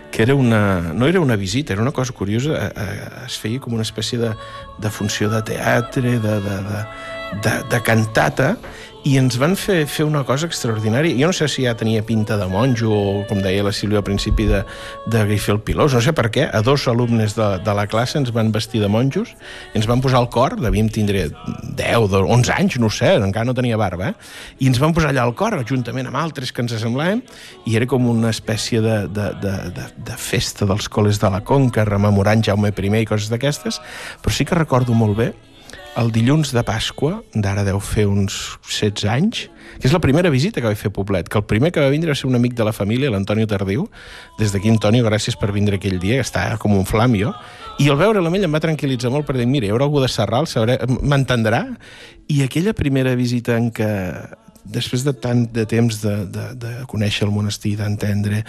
que no era una visita, era una cosa curiosa, es feia com una espècie de funció de teatre, de cantata, i ens van fer una cosa extraordinària. Jo no sé si ja tenia pinta de monjo o, com deia la Sílvia al principi, de Grifé el Pilós, no sé per què. A 2 alumnes de la classe ens van vestir de monjos i ens van posar al cor, devíem tindre 10, 11 anys, no sé, encara no tenia barba, i ens van posar allà al cor, juntament amb altres que ens assemblàvem, i era com una espècie de festa dels col·les de la Conca, rememorant Jaume I i coses d'aquestes, però sí que recordo molt bé el dilluns de Pasqua, d'ara deu fer uns 16 anys, que és la primera visita que vaig fer a Poblet, que el primer que va vindre va ser un amic de la família, l'Antonio Tardiu. Des d'aquí, Antonio, gràcies per vindre aquell dia, que està com un flam, jo. I al veure-la amb ell em va tranquil·litzar molt, per dir, mira, hi haurà algú de Sarral, m'entendrà. I aquella primera visita en què, després de tant de temps de conèixer el monestir, d'entendre,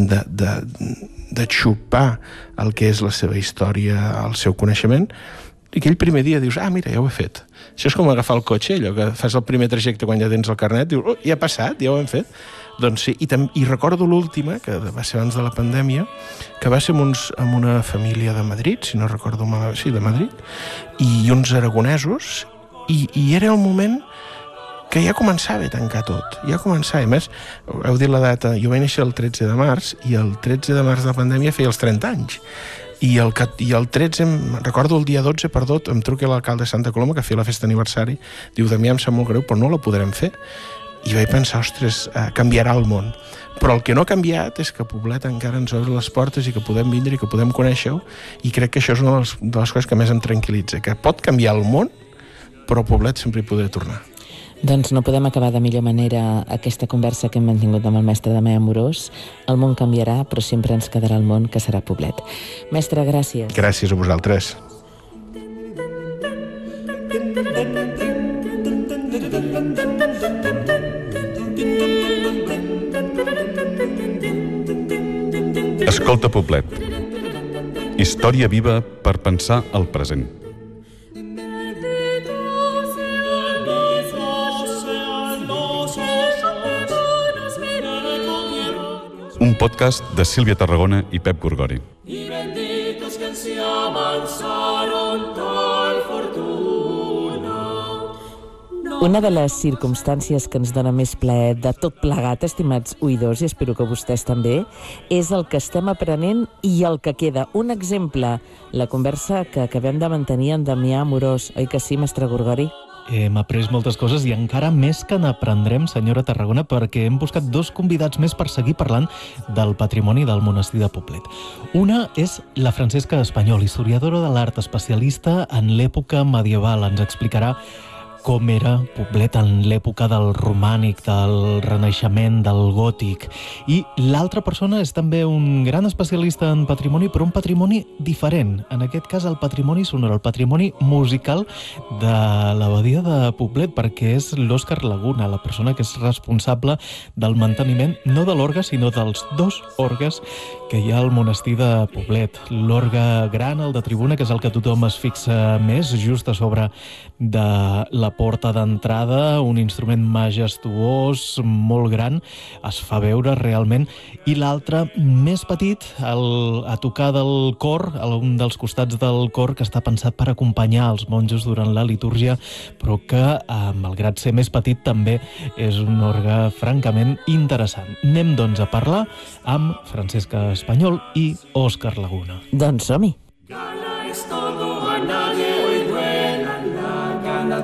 de xupar el que és la seva història, el seu coneixement, i aquell primer dia dius, mira, ja ho he fet. Això és com agafar el cotxe, allò que fas el primer trajecte quan ja tens el carnet, dius, ja ha passat, ja ho hem fet. Doncs sí, i recordo l'última, que va ser abans de la pandèmia, que va ser amb una família de Madrid, si no recordo mal, sí, de Madrid, i uns aragonesos, i era el moment que ja començava a tancar tot, ja començava. A més, heu dit la data, jo vaig néixer el 13 de març, i el 13 de març de la pandèmia feia els 30 anys. I el 13, recordo el dia 12, em truca l'alcalde de Santa Coloma, que feia la festa d'aniversari, diu, Damià, em sap molt greu, però no la podrem fer. I vaig pensar, ostres, canviarà el món. Però el que no ha canviat és que Poblet encara ens obre les portes i que podem vindre i que podem conèixer-ho, i crec que això és una de les coses que més em tranquil·litza, que pot canviar el món, però a Poblet sempre hi podré tornar. Doncs no podem acabar de millor manera aquesta conversa que hem mantingut amb el mestre Damià Amorós. El món canviarà, però sempre ens quedarà el món, que serà Poblet. Mestre, gràcies. Gràcies a vosaltres. Escolta Poblet. Història viva per pensar el present. Un podcast de Sílvia Tarragona i Pep Gorgori. Una de les circumstàncies que ens dona més plaer de tot plegat, estimats oïdors, i espero que vostès també, és el que estem aprenent i el que queda. Un exemple, la conversa que acabem de mantenir amb Damià Amorós. Oi que sí, mestre Gorgori? Hem après moltes coses i encara més que n'aprendrem, senyora Tarragona, perquè hem buscat 2 convidats més per seguir parlant del patrimoni del monestir de Poblet. Una és la Francesca Espanyol, historiadora de l'art, especialista en l'època medieval. Ens explicarà com era Poblet en l'època del romànic, del renaixement, del gòtic. I l'altra persona és també un gran especialista en patrimoni, però un patrimoni diferent. En aquest cas, el patrimoni sonor, el patrimoni musical de l'abadia de Poblet, perquè és l'Òscar Laguna, la persona que és responsable del manteniment, no de l'orgue, sinó dels 2 orgues que hi ha al monestir de Poblet. L'orgue gran, el de tribuna, que és el que tothom es fixa més, just a sobre de la porta d'entrada, un instrument majestuós, molt gran, es fa veure realment, i l'altre més petit, a tocar del cor, a un dels costats del cor, que està pensat per acompanyar els monjos durant la litúrgia, però que, malgrat ser més petit, també és un orgue francament interessant. Anem, doncs, a parlar amb Francesca Espanyol i Òscar Laguna. Doncs som-hi. Gana es todo, a nadie hoy vuela la gana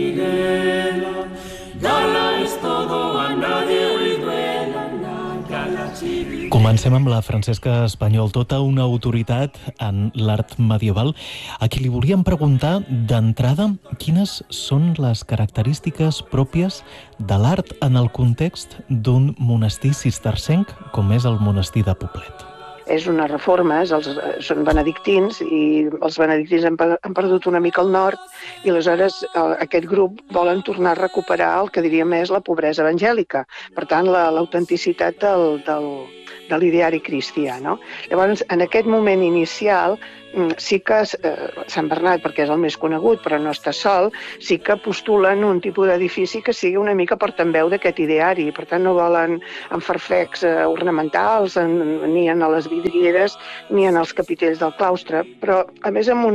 chilena. Gana es todo, a nadie hoy vuela la gana chilena. Comencem amb la Francesca Espanyol, tota una autoritat en l'art medieval, a qui li volíem preguntar d'entrada quines són les característiques pròpies de l'art en el context d'un monestir cistercenc com és el monestir de Poblet. És una reforma, són benedictins i els benedictins han perdut una mica el nord i aleshores aquest grup volen tornar a recuperar el que diríem és la pobresa evangèlica. Per tant, l'autenticitat l'ideari cristià, no? Llavors, en aquest moment inicial, sí que Sant Bernat, perquè és el més conegut, però no està sol, sí que postulen un tipus d'edifici que sigui una mica portaveu d'aquest ideari. Per tant, no volen enfarfecs ornamentals, ni en les vidrieres, ni en els capitells del claustre, però a més amb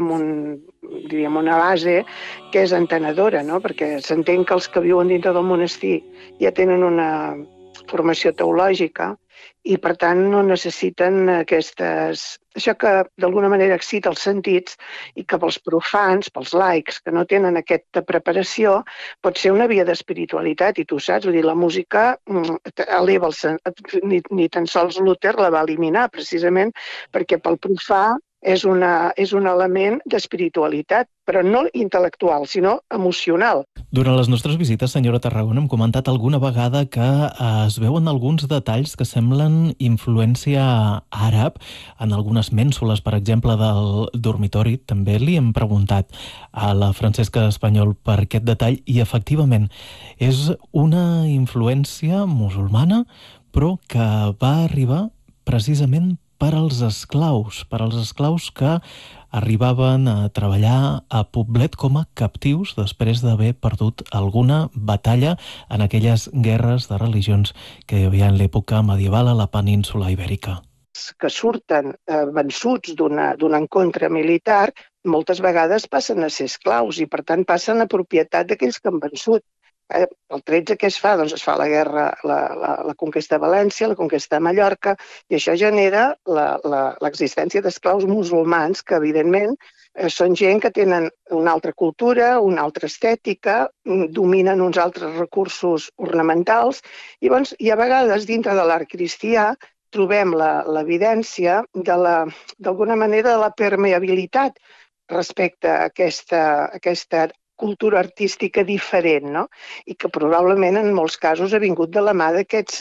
una base que és entenedora, no? Perquè s'entén que els que viuen dintre del monestir ja tenen una formació teològica i, per tant, no necessiten això que d'alguna manera excita els sentits i que pels profans, pels laics, que no tenen aquesta preparació, pot ser una via d'espiritualitat, i tu saps, vull dir, la música eleva ni tan sols Luther la va eliminar, precisament perquè pel profà és un element d'espiritualitat, però no intel·lectual, sinó emocional. Durant les nostres visites, senyora Tarragona, hem comentat alguna vegada que es veuen alguns detalls que semblen influència àrab en algunes mènsules, per exemple, del dormitori. També li hem preguntat a la Francesca Espanyol per aquest detall i, efectivament, és una influència musulmana, però que va arribar precisament per als esclaus que arribaven a treballar a Poblet com a captius després d'haver perdut alguna batalla en aquelles guerres de religions que hi havia en l'època medieval a la península Ibèrica. Que surten vençuts d'un encontre militar, moltes vegades passen a ser esclaus i, per tant, passen a propietat d'aquells que han vençut. El 13 què es fa? Doncs es fa la guerra, la conquesta de València, la conquesta de Mallorca, i això genera l'existència d'esclaus musulmans que, evidentment, són gent que tenen una altra cultura, una altra estètica, dominen uns altres recursos ornamentals, i a vegades, dintre de l'art cristià, trobem l'evidència d'alguna manera de la permeabilitat respecte a aquesta cultura artística diferent, no? I que probablement en molts casos ha vingut de la mà d'aquests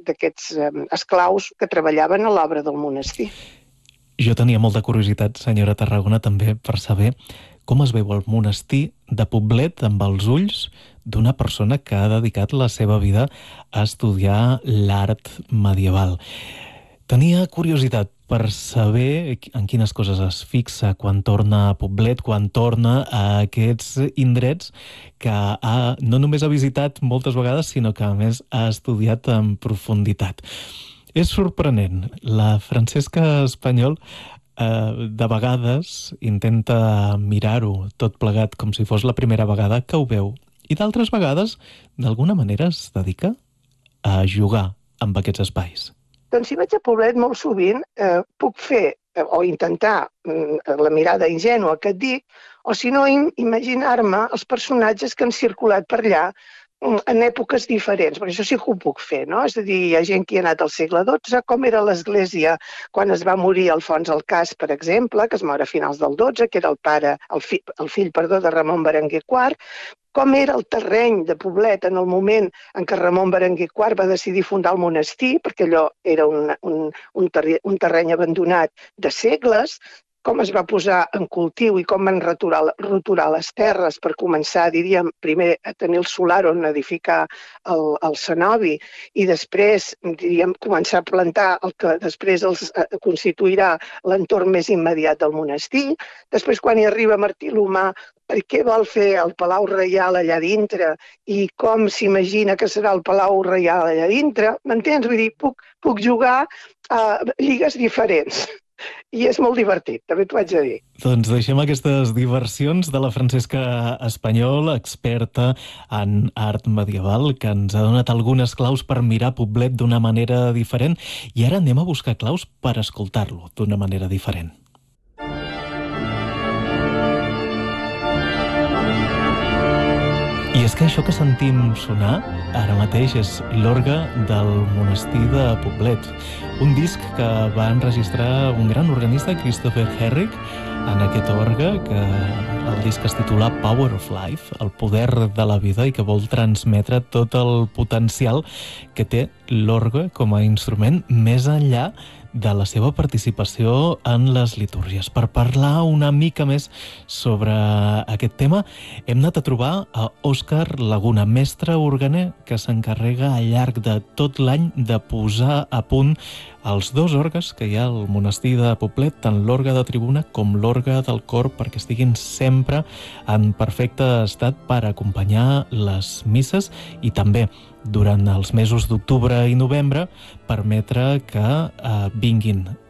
esclaus que treballaven a l'obra del monestir. Jo tenia molta curiositat, senyora Tarragona, també per saber com es veu el monestir de Poblet amb els ulls d'una persona que ha dedicat la seva vida a estudiar l'art medieval. Tenia curiositat per saber en quines coses es fixa quan torna a Poblet, quan torna a aquests indrets que no només ha visitat moltes vegades, sinó que a més ha estudiat en profunditat. És sorprenent. La Francesca Espanyol de vegades intenta mirar-ho tot plegat com si fos la primera vegada que ho veu, i d'altres vegades, d'alguna manera, es dedica a jugar amb aquests espais. Doncs si vaig a Poblet molt sovint puc fer o intentar la mirada ingènua que et dic, o si no imaginar-me els personatges que han circulat per allà en èpoques diferents, perquè això sí que ho puc fer, no? És a dir, hi ha gent que hi ha anat al segle XII, com era l'església quan es va morir Alfons el Cas, per exemple, que es mor a finals del XII, que era el fill de Ramon Berenguer IV, com era el terreny de Poblet en el moment en què Ramon Berenguer IV va decidir fundar el monestir, perquè allò era un terreny abandonat de segles, com es va posar en cultiu i com van roturar les terres per començar, diríem, primer a tenir el solar on edificar el cenobi i després, diríem, començar a plantar el que després els constituirà l'entorn més immediat del monestir. Després, quan hi arriba Martí l'Humà, per què vol fer el Palau Reial allà dintre i com s'imagina que serà el Palau Reial allà dintre, m'entens? Vull dir, puc jugar a lligues diferents. I és molt divertit, també t'ho haig de dir. Doncs deixem aquestes diversions de la Francesca Espanyol, experta en art medieval, que ens ha donat algunes claus per mirar Poblet d'una manera diferent, i ara anem a buscar claus per escoltar-lo d'una manera diferent. I és que això que sentim sonar ara mateix és l'orgue del monestir de Poblet, un disc que va enregistrar un gran organista, Christopher Herrick, en aquest orgue, que el disc es titula Power of Life, el poder de la vida, i que vol transmetre tot el potencial que té l'orgue com a instrument més enllà de la seva participació en les litúrgies. Per parlar una mica més sobre aquest tema, hem anat a trobar a Òscar Laguna, mestre organer que s'encarrega al llarg de tot l'any de posar a punt els dos orgues que hi ha al monestir de Poblet, tant l'orgue de tribuna com l'orgue del cor, perquè estiguin sempre en perfecte estat per acompanyar les misses i també durant els mesos d'octubre i novembre permetre que vinguin